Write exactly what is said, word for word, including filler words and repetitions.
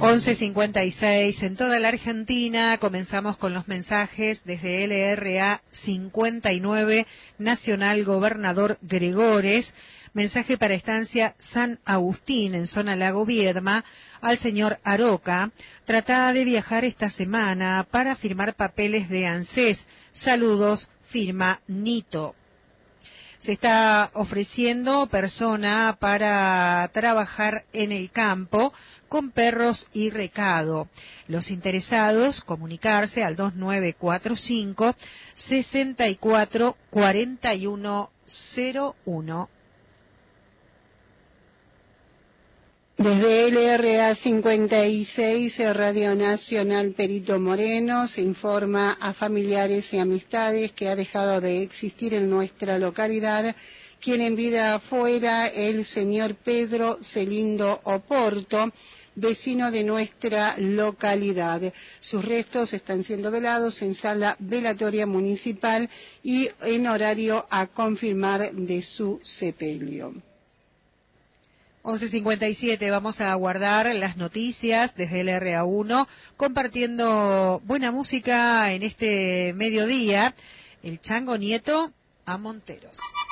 once cincuenta y seis en toda la Argentina. Comenzamos con los mensajes desde L R A cincuenta y nueve, Nacional Gobernador Gregores. Mensaje para estancia San Agustín, en zona Lago Viedma, al señor Aroca. Trata de viajar esta semana para firmar papeles de ANSES. Saludos, firma Nito. Se está ofreciendo persona para trabajar en el campo con perros y recado. Los interesados, comunicarse al dos nueve cuatro cinco, seis cuatro cuatro uno cero uno. Desde L R A cincuenta y seis, Radio Nacional Perito Moreno, se informa a familiares y amistades que ha dejado de existir en nuestra localidad quien en vida fuera el señor Pedro Celindo Oporto, vecino de nuestra localidad. Sus restos están siendo velados en sala velatoria municipal y en horario a confirmar de su sepelio. once cincuenta y siete, vamos a guardar las noticias desde el R A uno, compartiendo buena música en este mediodía. El Chango Nieto a Monteros.